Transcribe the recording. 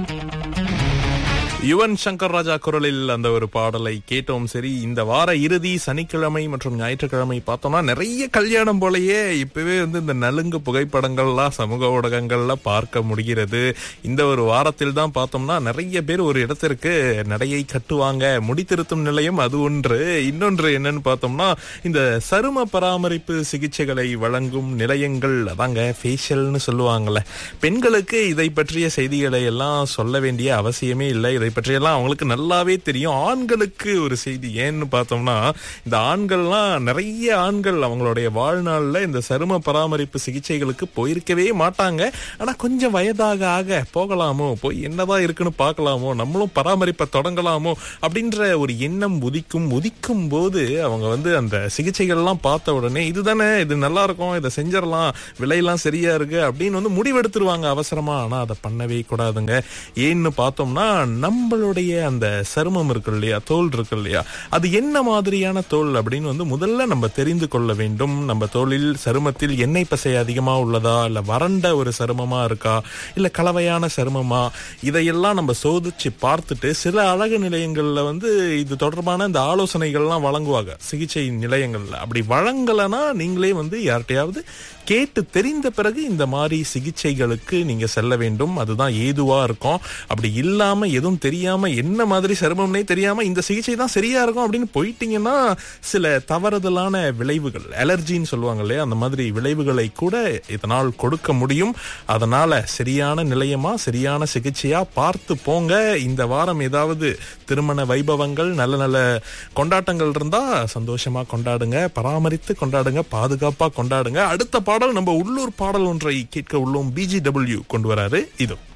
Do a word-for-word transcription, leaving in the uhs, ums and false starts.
யுவன் சங்கர் ராஜா குரலில் அந்த ஒரு பாடலை கேட்டோம். சரி, இந்த வார இறுதி சனிக்கிழமை மற்றும் ஞாயிற்றுக்கிழமை பார்த்தோம்னா நிறைய கல்யாணம் போலயே இப்பவே வந்து இந்த நலுங்கு புகைப்படங்கள்லாம் சமூக ஊடகங்கள்ல பார்க்க முடிகிறது. இந்த ஒரு வாரத்தில் தான் பார்த்தோம்னா நிறைய பேர் ஒரு இடத்திற்கு நடையை கட்டுவாங்க. முடித்திருத்தும் நிலையம் அது ஒன்று. இன்னொன்று என்னன்னு பார்த்தோம்னா இந்த சரும பராமரிப்பு சிகிச்சைகளை வழங்கும் நிலையங்கள், அதாங்க ஃபேஷியல்னு சொல்லுவாங்கல்ல. பெண்களுக்கு இதை பற்றிய செய்திகளை எல்லாம் சொல்ல வேண்டிய அவசியமே இல்லை. இதை பற்றியெல்லாம் அவங்களுக்கு நல்லாவே தெரியும். ஆண்களுக்கு ஒரு செய்தி ஏன்னு பார்த்தோம்னா, இந்த ஆண்கள்லாம் நிறைய ஆண்கள் அவங்களுடைய வாழ்நாள்ல இந்த சரும பராமரிப்பு சிகிச்சைகளுக்கு போயிருக்கவே மாட்டாங்க. ஆனா கொஞ்சம் வயதாக ஆக போகலாமோ, போய் என்னதான் இருக்குன்னு பார்க்கலாமோ, நம்மளும் பராமரிப்பை தொடங்கலாமோ அப்படின்ற ஒரு எண்ணம் உதிக்கும். உதிக்கும் போது அவங்க வந்து அந்த சிகிச்சைகள்லாம் பார்த்த உடனே இதுதானே, இது நல்லா இருக்கும், இதை செஞ்சிடலாம், விலையெல்லாம் சரியா இருக்கு அப்படின்னு வந்து முடிவெடுத்துருவாங்க அவசரமா. ஆனா அதை பண்ணவே கூடாதுங்க. ஏன்னு பார்த்தோம்னா, நம்மளுடைய அந்த சருமம் இருக்கு இல்லையா, தோல் இருக்கு இல்லையா, அது என்ன மாதிரியான தோல் அப்படின்னு வந்து முதல்ல நம்ம தெரிந்து கொள்ள வேண்டும். நம்ம தோலில் சருமத்தில் எண்ணெய் பசை அதிகமா உள்ளதா, இல்ல வறண்ட ஒரு சருமமா இருக்கா, இல்ல கலவையான சருமமா, இதையெல்லாம் நம்ம சோதிச்சு பார்த்துட்டு சில அழகு நிலையங்கள்ல வந்து இது தொடர்பான இந்த ஆலோசனைகள்லாம் வழங்குவாங்க சிகிச்சை நிலையங்கள்ல. அப்படி வழங்கலனா நீங்களே வந்து யார்கிட்டயாவது கேட்டு தெரிந்த பிறகு இந்த மாதிரி சிகிச்சைகளுக்கு நீங்க செல்ல வேண்டும். அதுதான் ஏதுவா இருக்கும். அப்படி இல்லாம எதுவும் தெரியாம என்ன மாதிரி சருமம்னே தெரியாம இந்த சிகிச்சை தான் சரியா இருக்கும் அப்படின்னு போயிட்டீங்கன்னா சில தவறுதலான விளைவுகள், அலர்ஜின்னு சொல்லுவாங்க இல்லையா, அந்த மாதிரி விளைவுகளை கூட இதனால் கொடுக்க முடியும். அதனால சரியான நிலையமா சரியான சிகிச்சையா பார்த்து போங்க. இந்த வாரம் ஏதாவது திருமண வைபவங்கள், நல்ல நல்ல கொண்டாட்டங்கள் இருந்தா சந்தோஷமா கொண்டாடுங்க, பராமரித்து கொண்டாடுங்க, பாதுகாப்பா கொண்டாடுங்க. அடுத்த பாடல் நம்ம உள்ளூர் பாடல் ஒன்றை கேட்க உள்ளோம். பிஜிடபிள்யூ கொண்டு வராரு. இது